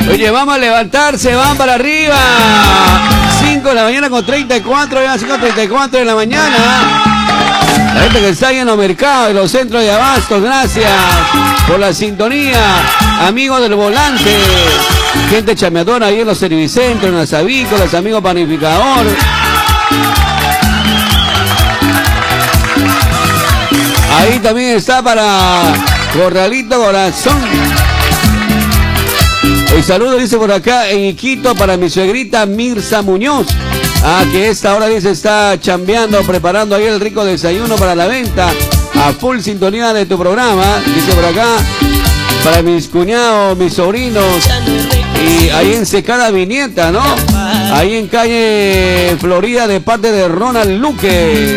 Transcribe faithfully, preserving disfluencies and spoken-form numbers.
Oye, vamos a levantarse, van para arriba. cinco de la mañana con treinta y cuatro, ya cinco treinta y cuatro de la mañana. La gente que está ahí en los mercados, en los centros de abastos, gracias por la sintonía. Amigos del volante, gente chameadora ahí en los servicentros, en las avícolas, amigos panificador. Ahí también está para Corralito Corazón. El saludo dice por acá en Iquito para mi suegrita Mirza Muñoz. Ah, que esta hora dice está chambeando, preparando ahí el rico desayuno para la venta. A full sintonía de tu programa. Dice por acá para mis cuñados, mis sobrinos. Y ahí en Secada Vinieta, ¿no? Ahí en calle Florida de parte de Ronald Luque.